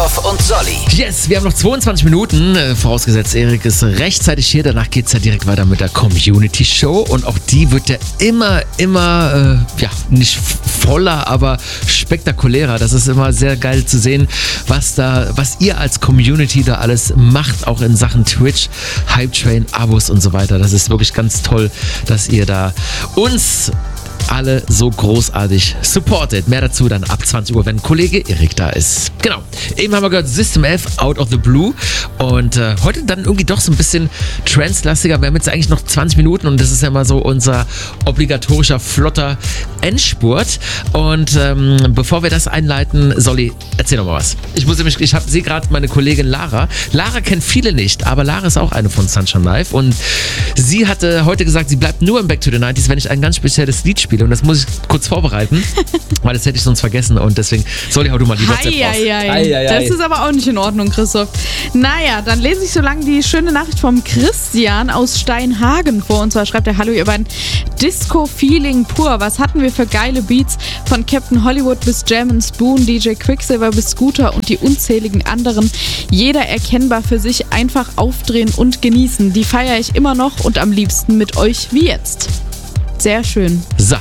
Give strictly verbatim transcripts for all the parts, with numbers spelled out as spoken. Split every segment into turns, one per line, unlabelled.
Christoph und Solly.
Yes, wir haben noch zweiundzwanzig Minuten, äh, vorausgesetzt Erik ist rechtzeitig hier. Danach geht es ja direkt weiter mit der Community Show und auch die wird ja immer, immer, äh, ja, nicht voller, aber spektakulärer. Das ist immer sehr geil zu sehen, was da, was ihr als Community da alles macht, auch in Sachen Twitch, Hypetrain, Abos und so weiter. Das ist wirklich ganz toll, dass ihr da uns alle so großartig supportet. Mehr dazu dann ab zwanzig Uhr, wenn Kollege Erik da ist. Genau. Eben haben wir gehört System F, Out of the Blue. Und äh, heute dann irgendwie doch so ein bisschen Trance-lastiger. Wir haben jetzt eigentlich noch zwanzig Minuten und das ist ja mal so unser obligatorischer, flotter Endspurt. Und ähm, bevor wir das einleiten, Solly, erzähl doch mal was. Ich muss nämlich, ich sehe gerade meine Kollegin Lara. Lara kennt viele nicht, aber Lara ist auch eine von Sunshine Live. Und sie hatte heute gesagt, sie bleibt nur im Back to the nineties, wenn ich ein ganz spezielles Lied spiele. Und das muss ich kurz vorbereiten, weil das hätte ich sonst vergessen. Und deswegen, Solly, hau du mal die WhatsApp raus.
Ei, ei, ei. Ei, ei, das ist aber auch nicht in Ordnung, Christoph. Naja, dann lese ich so lange die schöne Nachricht vom Christian aus Steinhagen vor. Und zwar schreibt er: Hallo ihr beiden, Disco-Feeling pur. Was hatten wir für geile Beats? Von Captain Hollywood bis Jam and Spoon, D J Quicksilver bis Scooter und die unzähligen anderen. Jeder erkennbar für sich, einfach aufdrehen und genießen. Die feiere ich immer noch und am liebsten mit euch wie jetzt. Sehr schön.
So.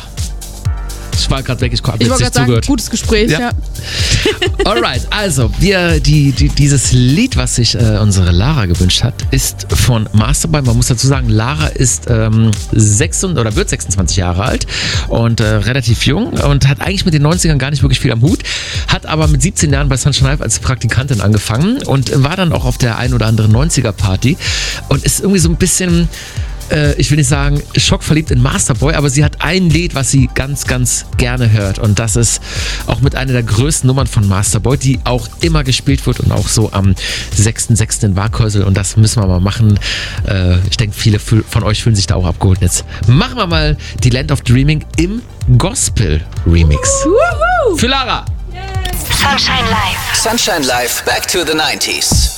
Ich war gerade weg, ich habe
jetzt
nicht
sagen,
zugehört.
Gutes Gespräch, ja. ja.
Alright, also wir, die, die, dieses Lied, was sich äh, unsere Lara gewünscht hat, ist von Masterboy. Man muss dazu sagen, Lara ist ähm, sechsundzwanzig oder wird sechsundzwanzig Jahre alt und äh, relativ jung und hat eigentlich mit den neunzigern gar nicht wirklich viel am Hut, hat aber mit siebzehn Jahren bei Sunshine Live als Praktikantin angefangen und war dann auch auf der ein oder anderen neunziger-Party und ist irgendwie so ein bisschen, ich will nicht sagen, schockverliebt in Masterboy, aber sie hat ein Lied, was sie ganz, ganz gerne hört. Und das ist auch mit einer der größten Nummern von Masterboy, die auch immer gespielt wird und auch so am sechsten sechsten in Waghäusel. Und das müssen wir mal machen. Ich denke, viele von euch fühlen sich da auch abgeholt. Jetzt machen wir mal die Land of Dreaming im Gospel-Remix.
Woohoo!
Für Lara!
Sunshine Live. Sunshine Live, Back to the nineties.